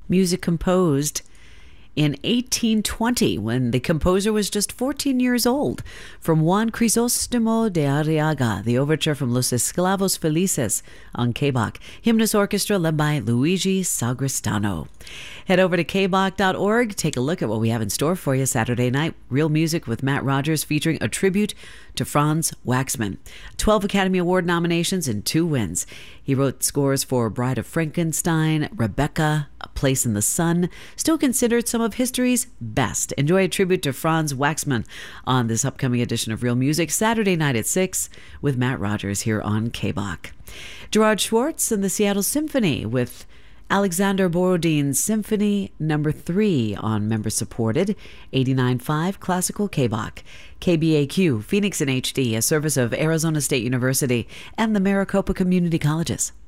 music composed in 1820, when the composer was just 14 years old, from Juan Crisóstomo de Arriaga, the overture from Los Esclavos Felices on KBAC, Hymnus Orchestra led by Luigi Sagristano. Head over to kbach.org, take a look at what we have in store for you Saturday night. Real Music with Matt Rogers, featuring a tribute to Franz Waxman. 12 Academy Award nominations and 2 wins. He wrote scores for Bride of Frankenstein, Rebecca, A Place in the Sun, still considered some of history's best. Enjoy a tribute to Franz Waxman on this upcoming edition of Real Music, Saturday night at 6 with Matt Rogers here on KBAC. Gerard Schwartz and the Seattle Symphony with Alexander Borodin's Symphony No. 3 on member-supported 89.5 Classical KBAC. KBAQ, Phoenix in HD, a service of Arizona State University and the Maricopa Community Colleges.